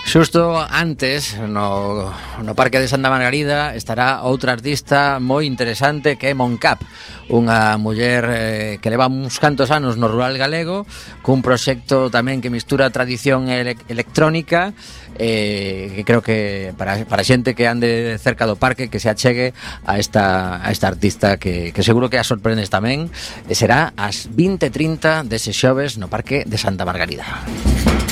Xusto antes, no Parque de Santa Margarida, estará outra artista moi interesante que é Moncap, unha muller que leva uns cantos anos no rural galego, cun proxecto tamén que mistura tradición electrónica, que creo que para xente que ande cerca do parque, que se achegue a esta artista que seguro que a sorprendes tamén, e será ás 20:30 dese xoves no Parque de Santa Margarida.